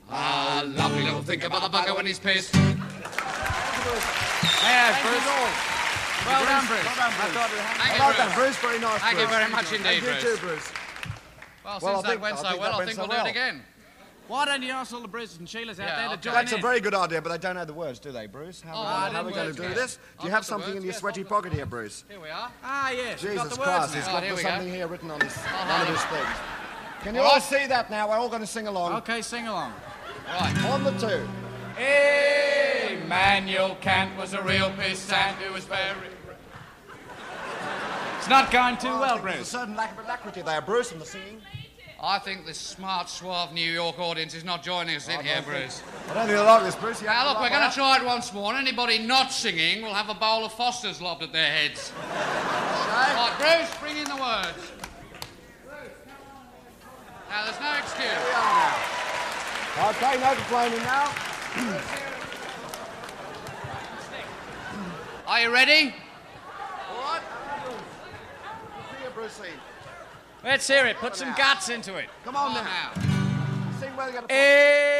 Ah, lovely little think about the bugger when he's pissed. Yeah, Bruce. Well done, Bruce. Well done, Bruce. Very nice, Thank you very much indeed, Thank you too, Bruce. Well, since that went so well, I think we'll do it again. Why don't you ask all the Bruce and Sheilas out there to join That's in? a very good idea, but they don't know the words, do they, Bruce? How are we going to do this? Do you have something in your sweaty pocket here, Bruce? Here we are. Ah, yes. we've got Jesus the words Christ, now. he's got here we something go. here written on one of his things. Can you all see that now? We're all going to sing along. Okay, sing along. Right. On the two. Immanuel Kant was a real pissant who was very... It's not going too I well, think there's a Bruce. certain lack of alacrity there, Bruce, in the singing. I think this smart, suave New York audience is not joining us in here, Bruce. I don't think they like this, Bruce. Now, look, we're going to try it once more, and anybody not singing will have a bowl of Foster's lobbed at their heads. Right, Bruce, bring in the words. Now, there's no excuse. Here we are now. Okay, no complaining now. Are you ready? All right. Here, Brucey. Let's hear it. Put some guts into it. Come on Come on now. now. Sing where you got to